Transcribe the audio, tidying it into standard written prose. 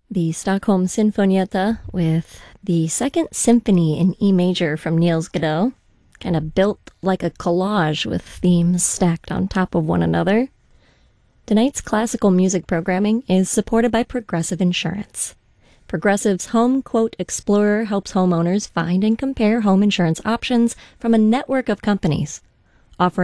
The Stockholm Sinfonietta with the Second Symphony in E major from Niels Godot, kind of built like a collage with themes stacked on top of one another. Tonight's classical music programming is supported by Progressive Insurance. Progressive's Home Quote Explorer helps homeowners find and compare home insurance options from a network of companies.